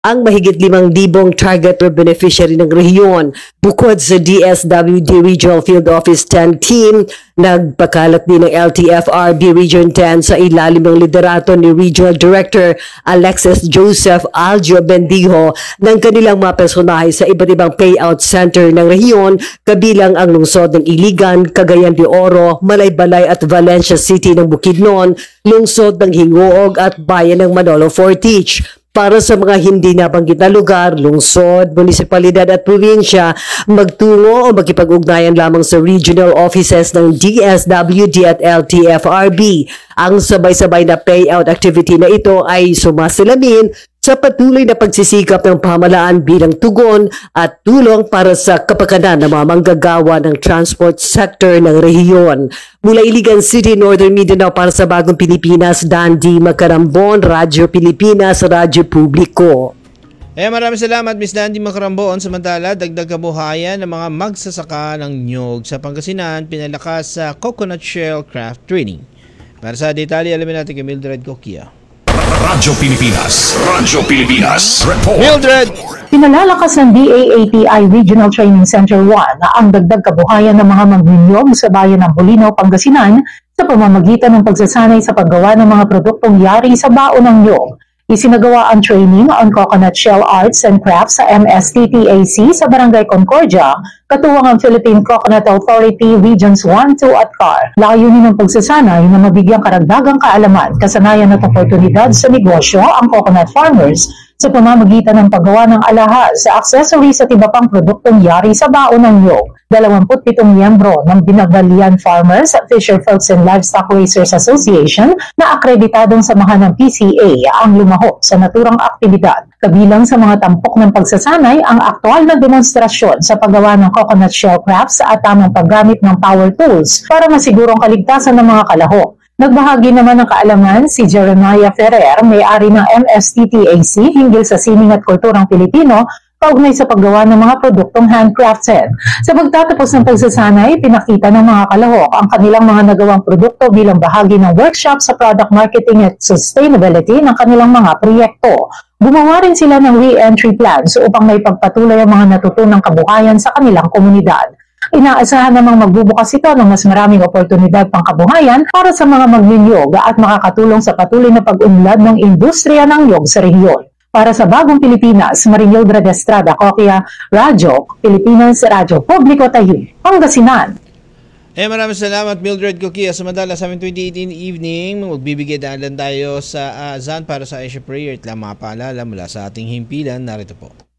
ang mahigit 5,000 target beneficiary ng rehiyon. Bukod sa DSWD Regional Field Office 10 team, nagpakalat din ng LTFRB Region 10 sa ilalim ng liderato ni Regional Director Alexis Joseph Algio Bendijo ng kanilang mga personahe sa iba't ibang payout center ng rehiyon, kabilang ang lungsod ng Iligan, Cagayan de Oro, Malaybalay at Valencia City ng Bukidnon, lungsod ng Hingoog at bayan ng Manolo Fortich. Para sa mga hindi nabanggit na lugar, lungsod, munisipalidad at probinsya, magtungo o makipag-ugnayan lamang sa regional offices ng DSWD at LTFRB. Ang sabay-sabay na payout activity na ito ay sumasalamin sa patuloy na pagsisikap ng pamahalaan bilang tugon at tulong para sa kapakanan ng mga manggagawa ng transport sector ng rehiyon. Mula Iligan City, Northern Mindanao para sa Bagong Pilipinas, Dandy Macarambon, Radyo Pilipinas, Radyo Publiko. Maraming salamat Miss Dandy Macarambon. Samantala, dagdag kabuhayan ng mga magsasaka ng niyog sa Pangasinan, pinalakas sa Coconut Shell Craft Training. Para sa detalye, alamin natin kay Mildred Coquia. Radyo Pilipinas. Radyo Pilipinas. Report. Mildred! Pinalalakas ng DAATI Regional Training Center 1 ang dagdag kabuhayan ng mga magninyog sa bayan ng Bulinaw, Pangasinan sa pamamagitan ng pagsasanay sa paggawa ng mga produktong yari sa baon ng niyog. Isinagawa ang training on Coconut Shell Arts and Crafts sa MSTTAC sa Barangay Concordia, katuwang ang Philippine Coconut Authority Regions 1, 2 at CAR. Layunin ng pagsasanay na mabigyang karagdagang kaalaman, kasanayan at oportunidad sa negosyo ang coconut farmers sa pamamagitan ng paggawa ng alahas sa accessories at iba pang produktong yari sa baon ng niyog. 27 miyembro ng Binagalian Farmers at Fisher Folks and Livestock Raisers Association na akreditadong samahan ng PCA ang lumahok sa naturang aktibidad. Kabilang sa mga tampok ng pagsasanay ang aktual na demonstrasyon sa paggawa ng coconut shell crafts at tamang paggamit ng power tools para masigurong kaligtasan ng mga kalahok. Nagbahagi naman ng kaalaman si Jeremiah Ferrer, may-ari ng MSTTAC hinggil sa sining at kulturang Pilipino kaugnay sa paggawa ng mga produktong handcrafted. Sa pagtatapos ng pagsasanay, pinakita ng mga kalahok ang kanilang mga nagawang produkto bilang bahagi ng workshop sa product marketing at sustainability ng kanilang mga proyekto. Gumawa rin sila ng re-entry plans upang may pagpatuloy ang mga natutunang kabuhayan sa kanilang komunidad. Inaasahan namang magbubukas ito ng mas maraming oportunidad pang kabuhayan para sa mga magninyog at makakatulong sa patuloy na pag-unlad ng industriya ng nyog sa rehiyon. Para sa Bagong Pilipinas, Marimildred Estrada Coquia, Radyo Pilipinas, Radyo Publiko Tayo, Pangasinan. Maraming salamat Mildred Coquia. Samantala sa 2018 evening, magbibigay daalan tayo sa azan para sa Asia Prayer at mga paalala mula sa ating himpilan. Narito po.